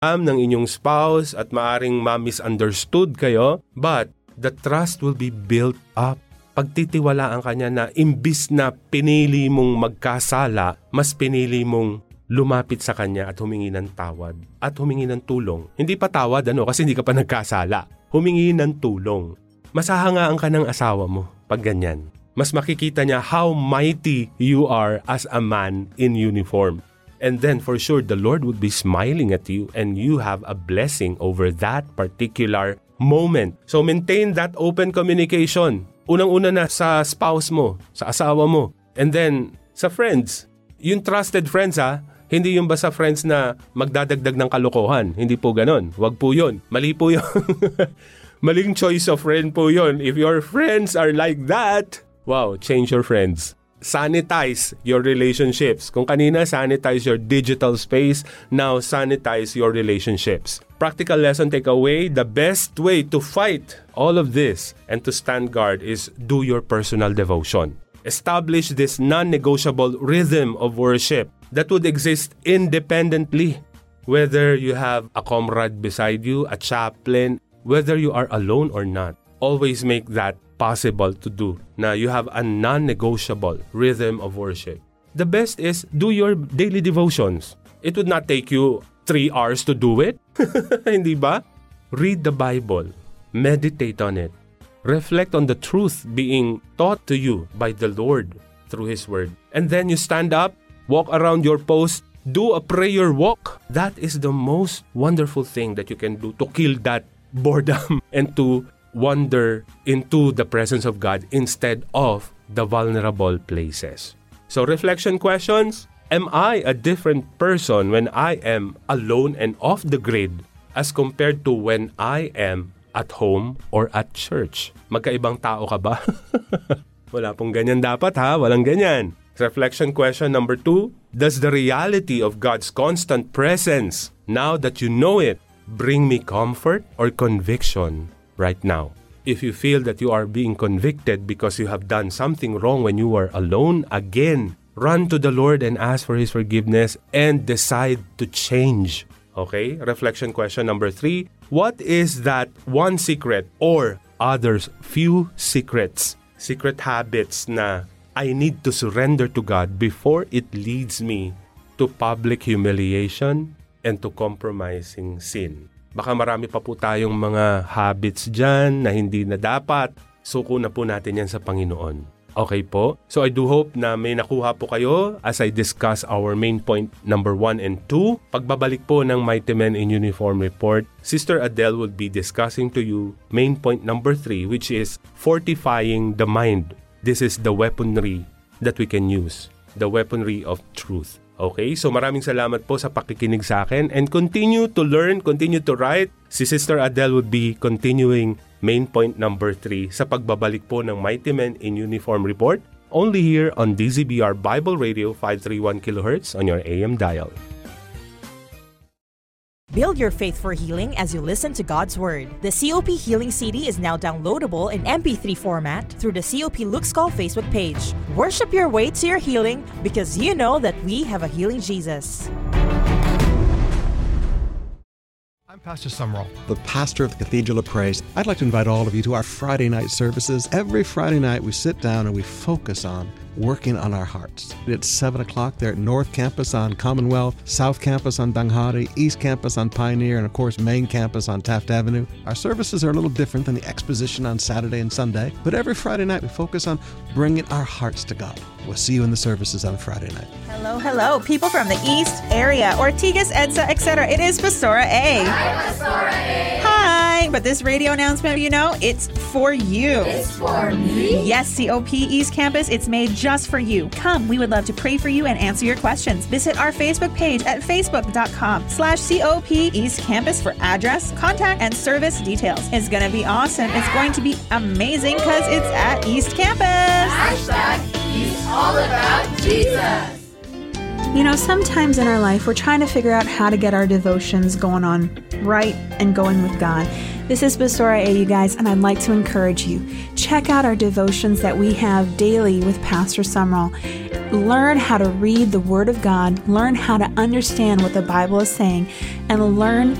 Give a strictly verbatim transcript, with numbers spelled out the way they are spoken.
ng inyong spouse at maaring ma-misunderstood kayo, but the trust will be built up. Pagtitiwalaan ka niya na imbis na pinili mong magkasala, mas pinili mong lumapit sa kanya at humingi ng tawad at humingi ng tulong. Hindi pa tawad ano kasi hindi ka pa nagkasala. Humingi ng tulong. Masahangaan ka ng asawa mo pag ganyan. Mas makikita niya how mighty you are as a man in uniform. And then for sure, the Lord would be smiling at you and you have a blessing over that particular moment. So maintain that open communication. Unang-una na sa spouse mo, sa asawa mo. And then sa friends. Yung trusted friends ha, hindi yung basta friends na magdadagdag ng kalokohan. Hindi po ganon. Wag po yun. Mali po yun. Maling choice of friend po yun. If your friends are like that, wow, change your friends. Sanitize your relationships. Kung kanina, sanitize your digital space. Now, sanitize your relationships. Practical lesson takeaway, the best way to fight all of this and to stand guard is do your personal devotion. Establish this non-negotiable rhythm of worship that would exist independently. Whether you have a comrade beside you, a chaplain, whether you are alone or not, always make that possible to do. Now, you have a non-negotiable rhythm of worship. The best is do your daily devotions. It would not take you three hours to do it. Hindi ba? Read the Bible. Meditate on it. Reflect on the truth being taught to you by the Lord through His Word. And then you stand up, walk around your post, do a prayer walk. That is the most wonderful thing that you can do to kill that boredom and to wander into the presence of God instead of the vulnerable places. So reflection questions. Am I a different person when I am alone and off the grid as compared to when I am at home or at church? Magkaibang tao ka ba? Wala pong ganyan dapat ha, walang ganyan. Reflection question number two, does the reality of God's constant presence, now that you know it, bring me comfort or conviction right now? If you feel that you are being convicted because you have done something wrong when you were alone, again, run to the Lord and ask for His forgiveness and decide to change. Okay? Reflection question number three, what is that one secret or others few secrets, secret habits na I need to surrender to God before it leads me to public humiliation and to compromising sin? Baka marami pa po tayong mga habits dyan na hindi na dapat. Suko na po natin yan sa Panginoon. Okay po? So I do hope na may nakuha po kayo as I discuss our main point number one and two. Pagbabalik po ng Mighty Men in Uniform Report, Sister Adele will be discussing to you main point number three, which is fortifying the mind. This is the weaponry that we can use. The weaponry of truth. Okay, so maraming salamat po sa pakikinig sa akin and continue to learn, continue to write. Si Sister Adele would be continuing main point number three sa pagbabalik po ng Mighty Men in Uniform Report only here on D Z B R Bible Radio five thirty-one kilohertz on your A M dial. Build your faith for healing as you listen to God's Word. The C O P Healing C D is now downloadable in M P three format through the C O P Luke's Call Facebook page. Worship your way to your healing because you know that we have a healing Jesus. I'm Pastor Summerall, the pastor of the Cathedral of Praise. I'd like to invite all of you to our Friday night services. Every Friday night we sit down and we focus on working on our hearts. It's seven o'clock there at North Campus on Commonwealth, South Campus on Danghari, East Campus on Pioneer, and of course Main Campus on Taft Avenue. Our services are a little different than the exposition on Saturday and Sunday, but every Friday night we focus on bringing our hearts to God. We'll see you in the services on Friday night. Hello, hello, people from the East area, Ortigas, EDSA, et cetera. It is Pastora A. Hi, Pastora A. Hi, but this radio announcement, you know, it's for you. It's for me? Yes, C O P East Campus, it's made just for you. Come, we would love to pray for you and answer your questions. Visit our Facebook page at facebook.com slash COP East Campus for address, contact, and service details. It's going to be awesome. It's going to be amazing because it's at East Campus. Hashtag He's all about Jesus. You know, sometimes in our life, we're trying to figure out how to get our devotions going on right and going with God. This is Pastora A, you guys, and I'd like to encourage you. Check out our devotions that we have daily with Pastor Summerall. learn how to read the Word of God, learn how to understand what the Bible is saying, and learn